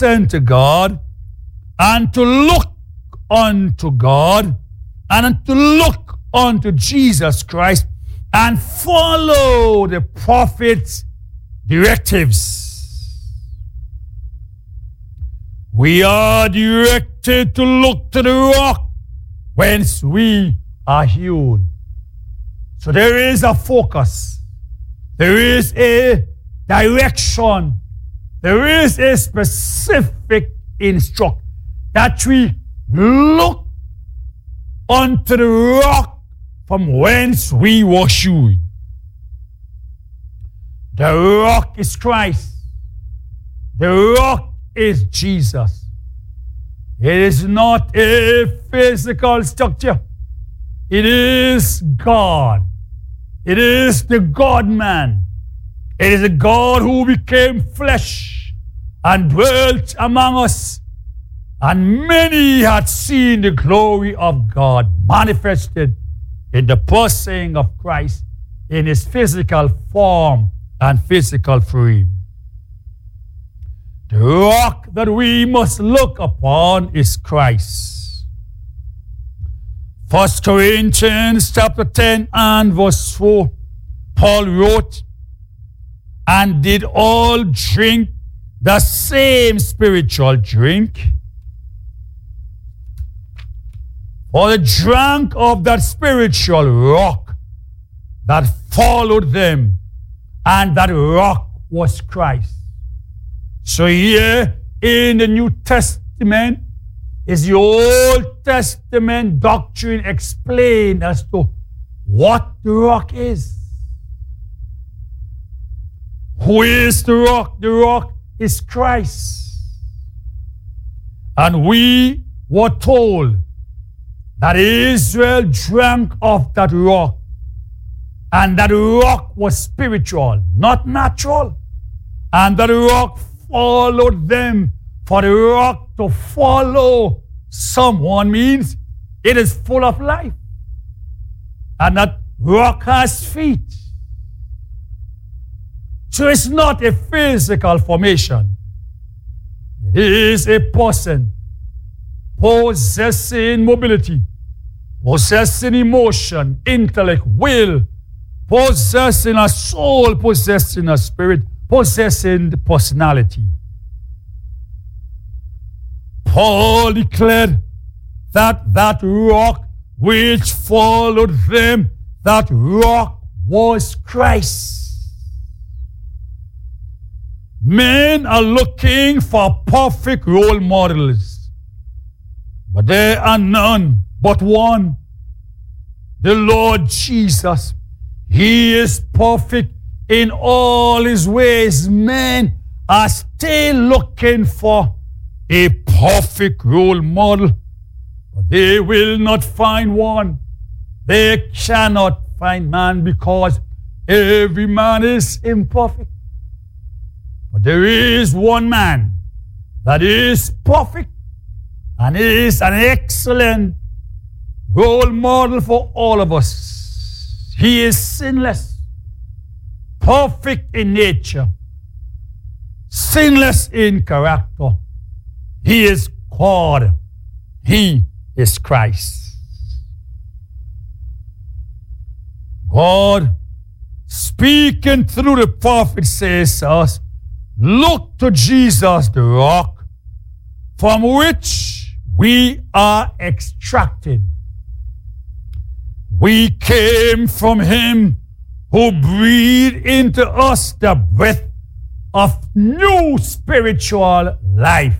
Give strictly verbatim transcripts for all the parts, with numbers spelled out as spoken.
listen to God and to look unto God and to look unto Jesus Christ and follow the prophet's directives. We are directed to look to the rock whence we are hewn. So there is a focus. There is a direction. There is a specific instruction that we look unto the rock from whence we were hewn. The rock is Christ. The rock is Jesus. It is not a physical structure. It is God. It is the God-man. It is the God who became flesh and dwelt among us. And many had seen the glory of God manifested in the person of Christ in his physical form and physical frame. The rock that we must look upon is Christ. First Corinthians chapter ten and verse four, Paul wrote, and did all drink the same spiritual drink? For they drank of that spiritual rock that followed them, and that rock was Christ. So here in the New Testament is the Old Testament doctrine explained as to what the rock is. Who is the rock? The rock is Christ. And we were told that Israel drank of that rock, and that rock was spiritual, not natural. And that rock followed them. For the rock to follow someone means it is full of life. And that rock has feet. So it's not a physical formation. It is a person possessing mobility, possessing emotion, intellect, will, possessing a soul, possessing a spirit, possessing the personality. Paul declared that that rock which followed them, that rock was Christ. Men are looking for perfect role models, but there are none but one, the Lord Jesus. He is perfect in all his ways. Men are still looking for a perfect role model, but they will not find one. They cannot find man because every man is imperfect. But there is one man that is perfect and is an excellent role model for all of us. He is sinless, perfect in nature, sinless in character. He is God. He is Christ. God, speaking through the prophet, says to us, look to Jesus, the rock, from which we are extracted. We came from him who breathed into us the breath of new spiritual life.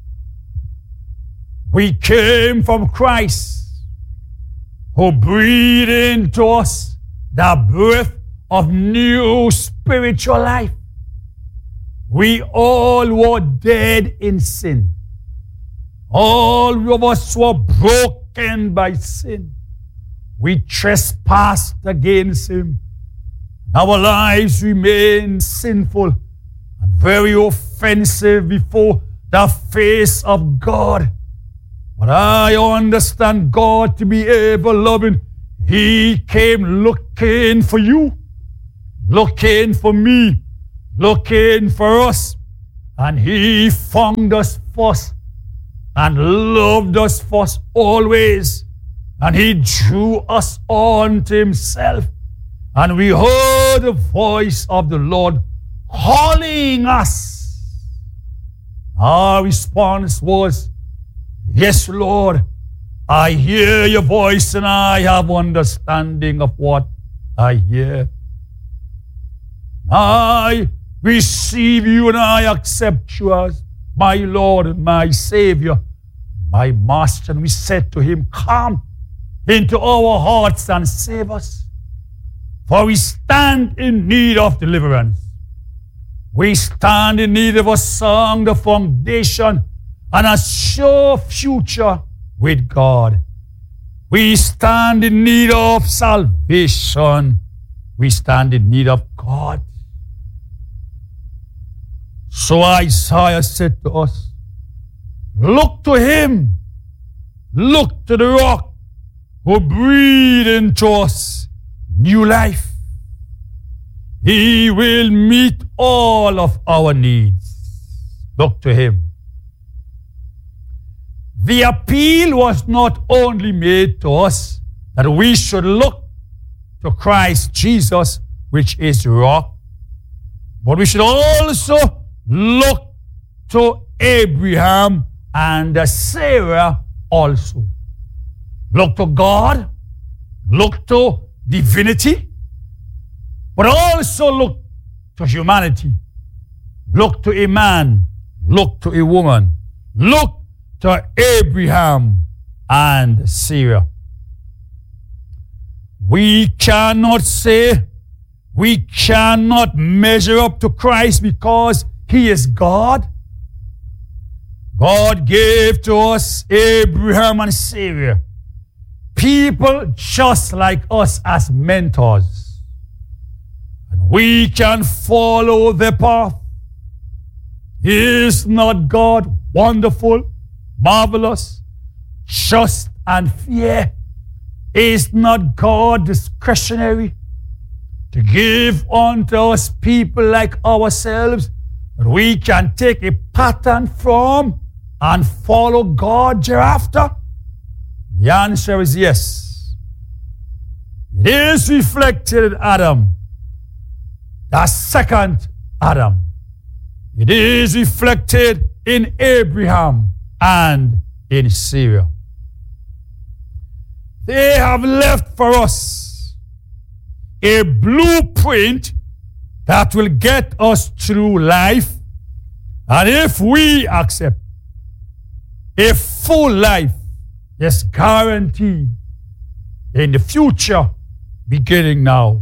We came from Christ, who breathed into us the breath of new spiritual life. We all were dead in sin. All of us were broken by sin. We trespassed against him. Our lives remain sinful and very offensive before the face of God. But I understand God to be ever loving. He came looking for you, looking for me, looking for us. And he found us first and loved us first always. And he drew us on to himself. And we heard the voice of the Lord calling us. Our response was, yes, Lord, I hear your voice and I have understanding of what I hear. I receive you and I accept you as my Lord and my Savior, my Master. And we said to him, come into our hearts and save us. For we stand in need of deliverance. We stand in need of a song, the foundation, and a sure future with God. We stand in need of salvation. We stand in need of God. So Isaiah said to us, look to him, look to the rock who breathed into us new life. He will meet all of our needs. Look to him. The appeal was not only made to us that we should look to Christ Jesus, which is the rock, but we should also look to Abraham and Sarah also. Look to God, look to divinity, but also look to humanity. Look to a man, look to a woman, look to Abraham and Sarah. We cannot say, we cannot measure up to Christ because he is God. God gave to us Abraham and Sarah, people just like us as mentors. And we can follow their path. Is not God wonderful, marvelous, just and fair? Is not God discretionary to give unto us people like ourselves that we can take a pattern from and follow God thereafter? The answer is yes. It is reflected in Adam, the second Adam. It is reflected in Abraham and in Sarah. They have left for us a blueprint that will get us through life. And if we accept a full life, is guaranteed in the future, beginning now.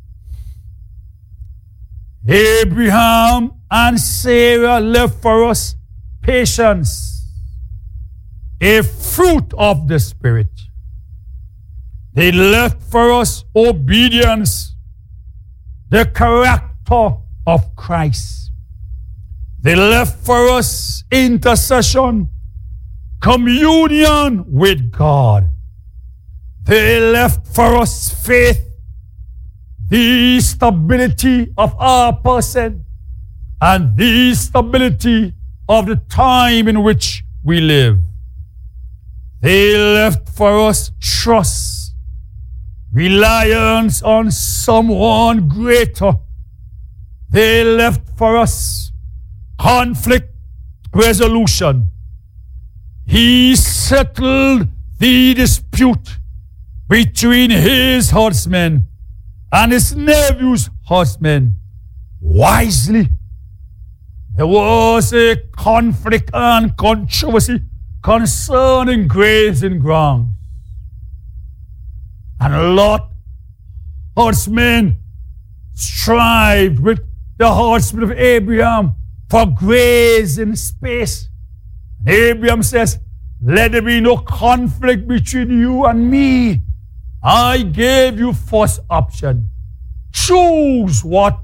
Abraham and Sarah left for us patience, a fruit of the Spirit. They left for us obedience, the character of Christ. They left for us intercession, communion with God. They left for us faith, the stability of our person, and the stability of the time in which we live. They left for us trust, reliance on someone greater. They left for us conflict resolution. He settled the dispute between his horsemen and his nephew's horsemen wisely. There was a conflict and controversy concerning grazing grounds. And Lot, horsemen, strived with the horsemen of Abraham for grazing space. And Abraham says, let there be no conflict between you and me. I gave you first option. Choose whatever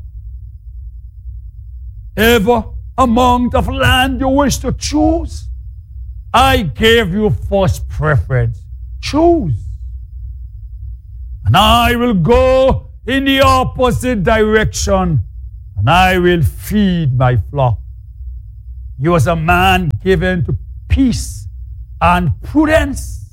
amount of land you wish to choose. I gave you first preference. Choose. And I will go in the opposite direction, and I will feed my flock. He was a man given to peace and prudence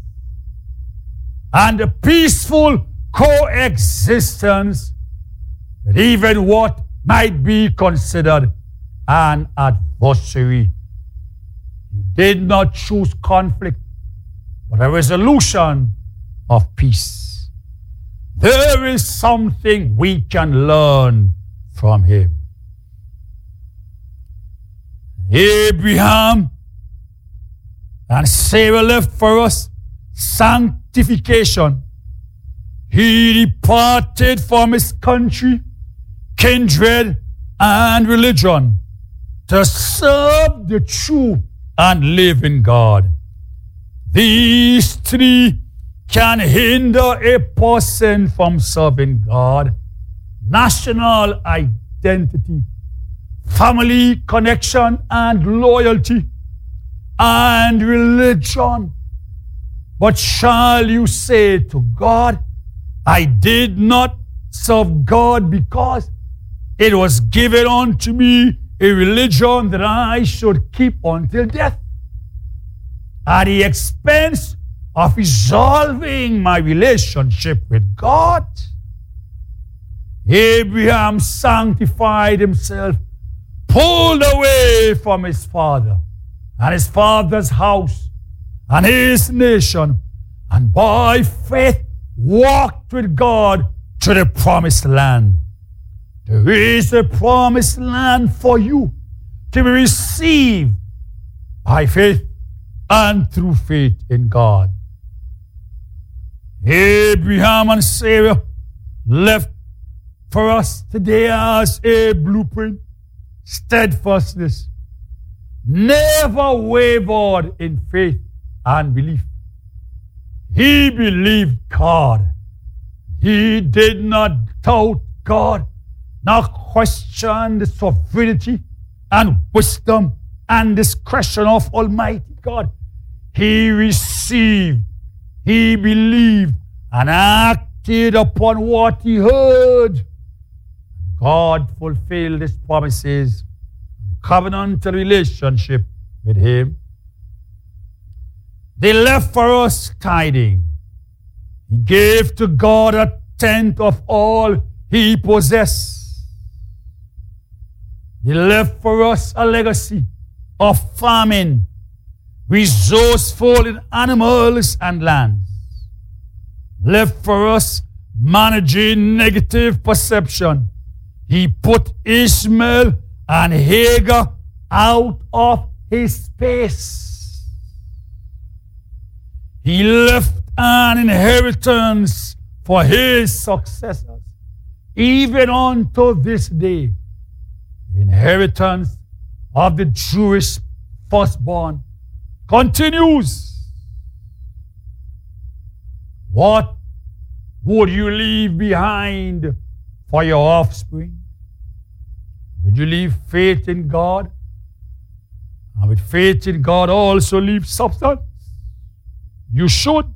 and a peaceful coexistence with even what might be considered an adversary. He did not choose conflict, but a resolution of peace. There is something we can learn from him. Abraham and Sarah left for us sanctification. He departed from his country, kindred, and religion to serve the true and living God. These three can hinder a person from serving God: national identity, family connection and loyalty, and religion. But shall you say to God, I did not serve God because it was given unto me a religion that I should keep until death, at the expense of resolving my relationship with God? Abraham sanctified himself, pulled away from his father and his father's house and his nation, and by faith walked with God to the promised land. There is a promised land for you to be received by faith and through faith in God. Abraham and Sarah left for us today as a blueprint. Steadfastness, never wavered in faith and belief. He believed God. He did not doubt God, nor question the sovereignty and wisdom and discretion of Almighty God. He received, he believed, and acted upon what he heard. God fulfilled his promises, covenantal relationship with him. They left for us tithing. He gave to God a tenth of all he possessed. He left for us a legacy of farming, resourceful in animals and lands. Left for us managing negative perception. He put Ishmael and Hagar out of his space. He left an inheritance for his successors, even unto this day. The inheritance of the Jewish firstborn continues. What would you leave behind for your offspring? Would you leave faith in God? And with faith in God also leave substance? You should.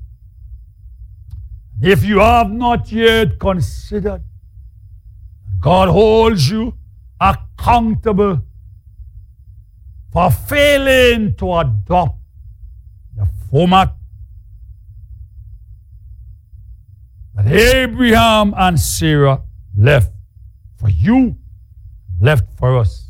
If you have not yet considered, God holds you accountable for failing to adopt the format that Abraham and Sarah left for you, left for us.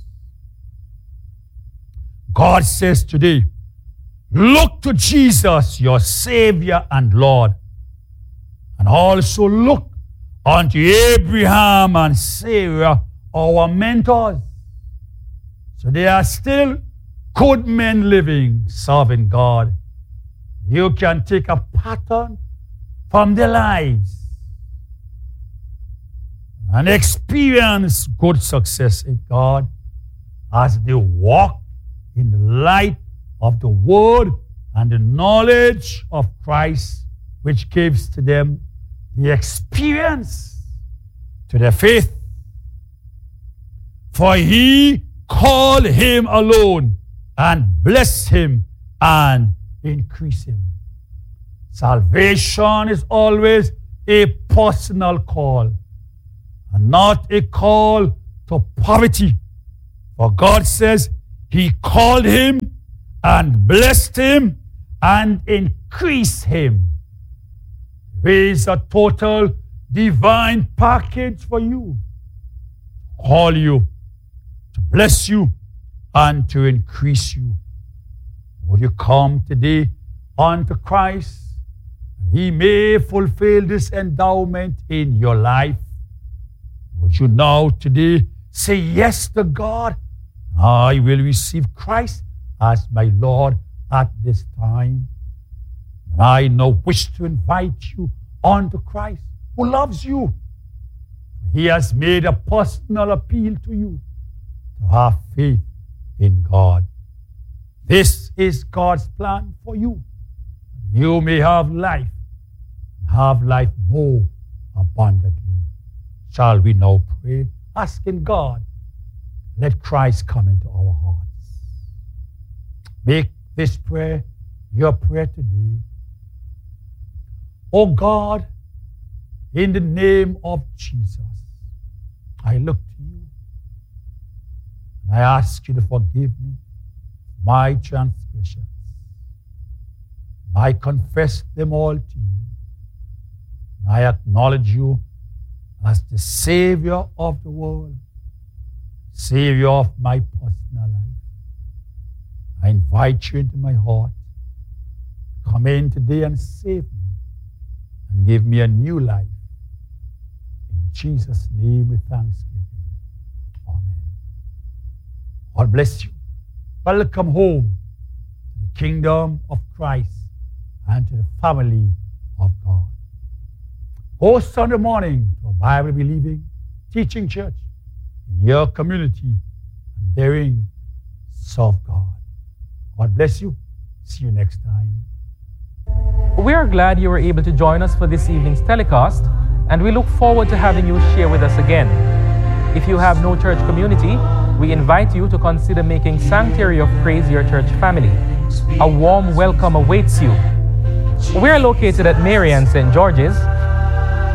God says today, look to Jesus, your Savior and Lord, and also look unto Abraham and Sarah, our mentors. So they are still good men living, serving God. You can take a pattern from their lives and experience good success in God as they walk in the light of the Word and the knowledge of Christ, which gives to them the experience to their faith. For he called him alone and blessed him and increased him. Salvation is always a personal call and not a call to poverty. For God says He called him and blessed him and increased him. There is a total divine package for you. To call you, to bless you, and to increase you. Would you come today unto Christ? He may fulfill this endowment in your life. Would you now today say yes to God? I will receive Christ as my Lord at this time. And I now wish to invite you unto Christ, who loves you. He has made a personal appeal to you to have faith in God. This is God's plan for you. You may have life, and have life more abundantly. Shall we now pray, asking God, let Christ come into our hearts. Make this prayer your prayer today. Oh God, in the name of Jesus, I look to you. And I ask you to forgive me my transgressions. I confess them all to you. And I acknowledge you as the Savior of the world, Savior of my personal life. I invite you into my heart. Come in today and save me and give me a new life. In Jesus' name with thanksgiving. Amen. God bless you. Welcome home to the kingdom of Christ and to the family of God. Host Sunday morning to a Bible-believing teaching church in your community and therein serve God. God bless you. See you next time. We are glad you were able to join us for this evening's telecast, and we look forward to having you share with us again. If you have no church community, we invite you to consider making Sanctuary of Praise your church family. A warm welcome awaits you. We are located at Mary and Saint George's,